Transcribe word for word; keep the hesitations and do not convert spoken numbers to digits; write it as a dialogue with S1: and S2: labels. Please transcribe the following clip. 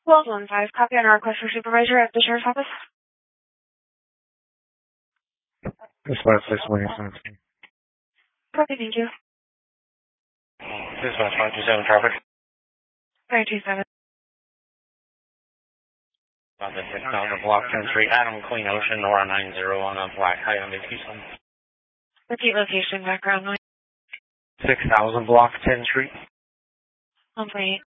S1: twelve one five, copy on a request for supervisor at the sheriff's office.
S2: Dispatch six Williamson.
S1: Copy, thank you.
S3: Dispatch five two seven traffic.
S1: five two seven.
S3: About the six thousand block ten Street, Adam Clean Ocean, Nora nine zero on a black Hyundai Tucson.
S1: Repeat location, background noise.
S3: six thousand block ten Street.
S1: one point eight.